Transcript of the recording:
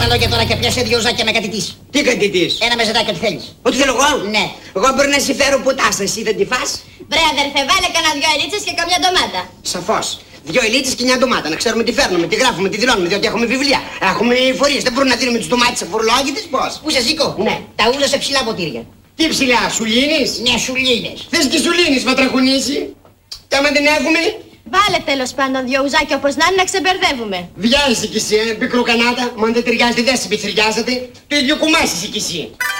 τα λόγια τώρα και πιάσε 2 ουζάκια με κάτι της. Τι κάτι της? Ένα μεζεδάκι, ό,τι θέλεις. Ό,τι θέλω εγώ? Ναι. Εγώ μπορεί να συμφέρω πουτάσα, εσύ δεν τη φας? Βρε αδερφέ, βάλε κανένα 2 ελίτσες και καμιά ντομάτα. Σαφώς. 2 ελίτσες και 9 ντομάτα. Να ξέρουμε τι φέρνουμε, τι γράφουμε, τι δηλώνουμε, διότι έχουμε βιβλία. Έχουμε φορείες. Δεν μπορούμε να δίνουμε τις ντομάτες αφορολόγητες, πώς? Πού σε Ζήκο? Ναι. Τα ούλα σε ψηλά ποτήρια. Τι ψηλά, σου λύνεις? Ναι, σου λύνες. Θες και σου λύνεις, βατραχονίσει. Και άμα δεν έχουμε, Βάλε τέλος πάντων 2 ουζάκια όπως να είναι να ξεμπερδεύουμε. βιάζεσαι κι εσύ, πικροκανάτα. Μα αν δεν ταιριάζετε, δεν συμπιθυριάζετε. Το ίδιο κουμάσαι κι εσύ.